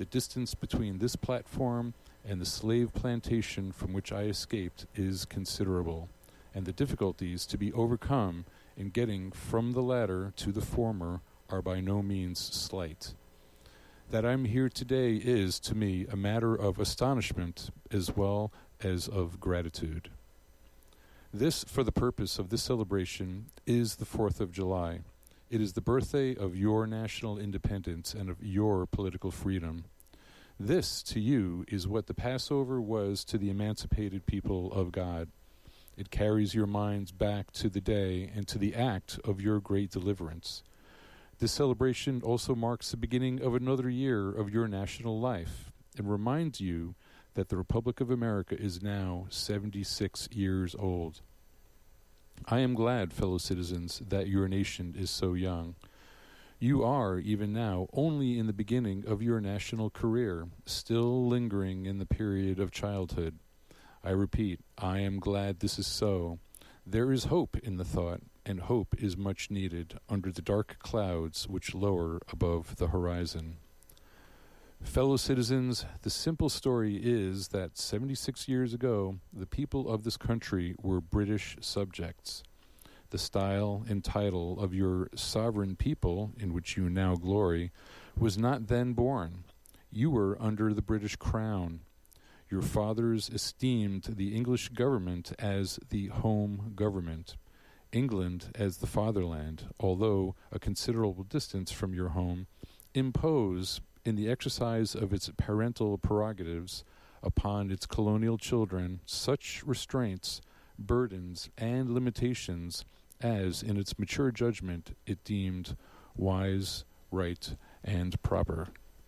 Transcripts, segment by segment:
The distance between this platform and the slave plantation from which I escaped is considerable, and the difficulties to be overcome in getting from the latter to the former are by no means slight. That I'm here today is, to me, a matter of astonishment as well as of gratitude. This, for the purpose of this celebration, is the 4th of July. It is the birthday of your national independence and of your political freedom. This, to you, is what the Passover was to the emancipated people of God. It carries your minds back to the day and to the act of your great deliverance. This celebration also marks the beginning of another year of your national life and reminds you that the Republic of America is now 76 years old. I am glad, fellow citizens, that your nation is so young. You are, even now, only in the beginning of your national career, still lingering in the period of childhood. I repeat, I am glad this is so. There is hope in the thought, and hope is much needed under the dark clouds which lower above the horizon. Fellow citizens, the simple story is that 76 years ago, the people of this country were British subjects. The style and title of your sovereign people, in which you now glory, was not then born. You were under the British crown. Your fathers esteemed the English government as the home government, England as the fatherland, although a considerable distance from your home, impose, in the exercise of its parental prerogatives, upon its colonial children such restraints, burdens, and limitations as, in its mature judgment, it deemed wise, right, and proper.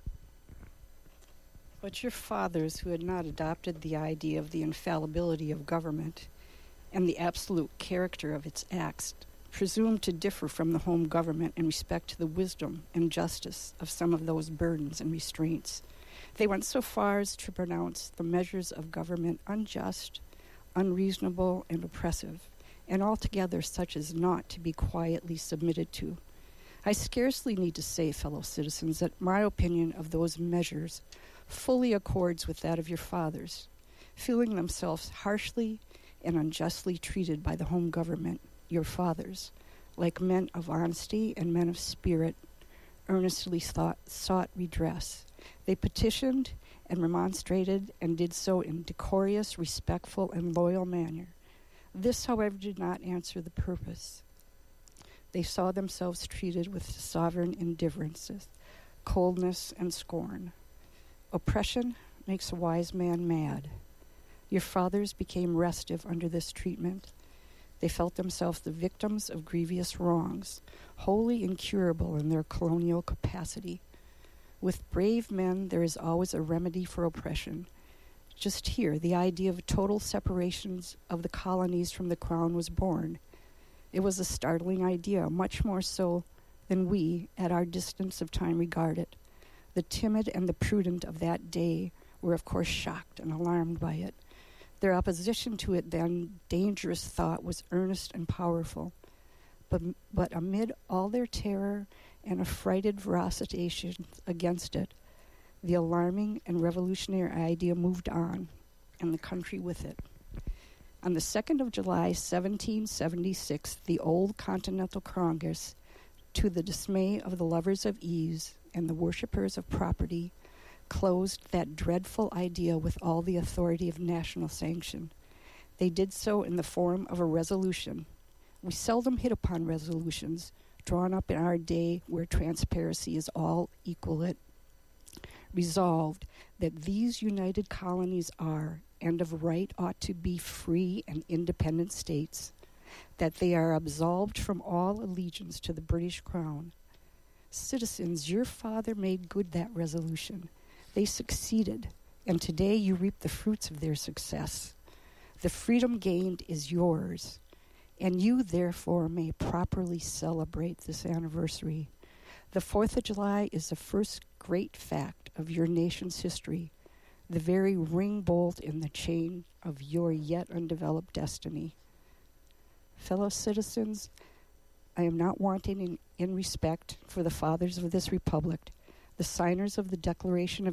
But your fathers, who had not adopted the idea of the infallibility of government and the absolute character of its acts, presumed to differ from the home government in respect to the wisdom and justice of some of those burdens and restraints. They went so far as to pronounce the measures of government unjust, unreasonable, and oppressive, and altogether such as not to be quietly submitted to. I scarcely need to say, fellow citizens, that my opinion of those measures fully accords with that of your fathers, feeling themselves harshly and unjustly treated by the home government, your fathers, like men of honesty and men of spirit, earnestly sought redress. They petitioned and remonstrated and did so in decorous, respectful, and loyal manner. This, however, did not answer the purpose. They saw themselves treated with sovereign indifference, coldness, and scorn. Oppression makes a wise man mad. Your fathers became restive under this treatment. They felt themselves the victims of grievous wrongs, wholly incurable in their colonial capacity. With brave men, there is always a remedy for oppression. Just here, the idea of total separations of the colonies from the crown was born. It was a startling idea, much more so than we, at our distance of time, regard it. The timid and the prudent of that day were, of course, shocked and alarmed by it. Their opposition to it, then dangerous thought, was earnest and powerful. But amid all their terror and affrighted vociferations against it, the alarming and revolutionary idea moved on, and the country with it. On the 2nd of July, 1776, the old Continental Congress, to the dismay of the lovers of ease and the worshippers of property, closed that dreadful idea with all the authority of national sanction. They did so in the form of a resolution. We seldom hit upon resolutions drawn up in our day where transparency is all equalate. Resolved that these united colonies are, and of right ought to be, free and independent states, that they are absolved from all allegiance to the British Crown. Citizens, your father made good that resolution. They succeeded, and today you reap the fruits of their success. The freedom gained is yours, and you, therefore, may properly celebrate this anniversary. The 4th of July is the first great fact of your nation's history, the very ring bolt in the chain of your yet undeveloped destiny. Fellow citizens, I am not wanting in respect for the fathers of this republic, the signers of the Declaration of